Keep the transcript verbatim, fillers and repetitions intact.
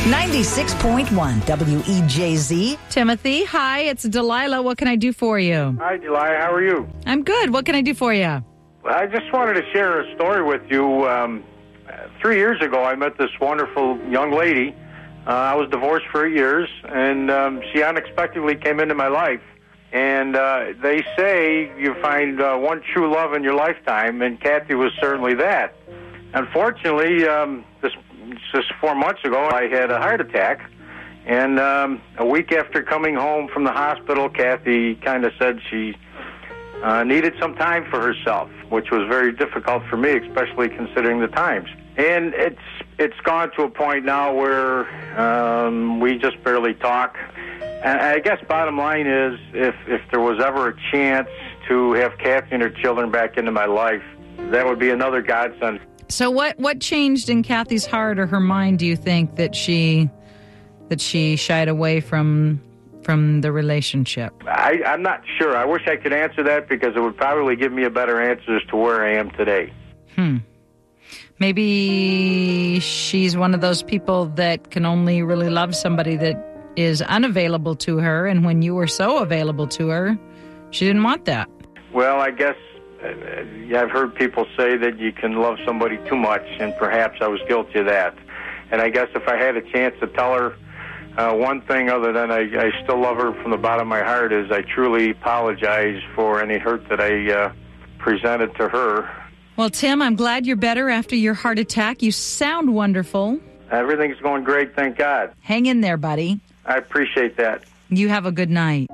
ninety-six point one W E J Z. Timothy, hi, it's Delilah. What can I do for you? Hi, Delilah. How are you? I'm good. What can I do for you? I just wanted to share a story with you. Um, three years ago, I met this wonderful young lady. Uh, I was divorced for eight years, and um, she unexpectedly came into my life. And uh, they say you find uh, one true love in your lifetime, and Kathy was certainly that. Unfortunately, um, this just four months ago, I had a heart attack. And um, a week after coming home from the hospital, Kathy kind of said she uh, needed some time for herself, which was very difficult for me, especially considering the times. And it's it's gone to a point now where um, we just barely talk. And I guess bottom line is, if, if there was ever a chance to have Kathy and her children back into my life, that would be another godsend. So what, what changed in Kathy's heart or her mind, do you think, that she that she shied away from from the relationship? I, I'm not sure. I wish I could answer that because it would probably give me a better answer as to where I am today. Hmm. Maybe she's one of those people that can only really love somebody that is unavailable to her, and when you were so available to her, she didn't want that. Well, I guess uh, I've heard people say that you can love somebody too much, and perhaps I was guilty of that. And I guess if I had a chance to tell her uh, one thing other than I, I still love her from the bottom of my heart is I truly apologize for any hurt that I uh, presented to her. Well, Tim, I'm glad you're better after your heart attack. You sound wonderful. Everything's going great, thank God. Hang in there, buddy. I appreciate that. You have a good night.